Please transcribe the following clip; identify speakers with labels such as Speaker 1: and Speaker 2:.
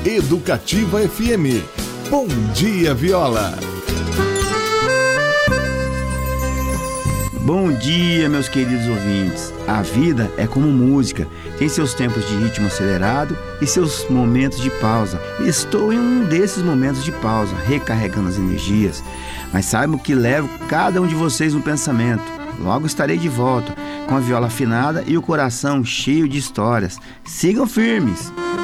Speaker 1: Educativa FM. Bom dia, Viola.
Speaker 2: Bom dia, meus queridos ouvintes. A vida é como música, tem seus tempos de ritmo acelerado e seus momentos de pausa. Estou em um desses momentos de pausa, recarregando as energias. Mas saibam que levo cada um de vocês no pensamento. Logo estarei de volta, com a viola afinada e o coração cheio de histórias. Sigam firmes!